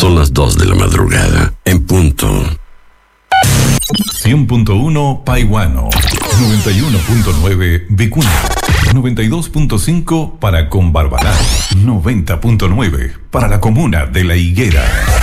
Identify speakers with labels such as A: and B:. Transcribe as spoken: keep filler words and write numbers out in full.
A: Son las dos de la madrugada, en punto.
B: cien punto uno Paihuano, noventa y uno punto nueve Vicuña, noventa y dos punto cinco para Combarbalá, noventa punto nueve para la comuna de La Higuera.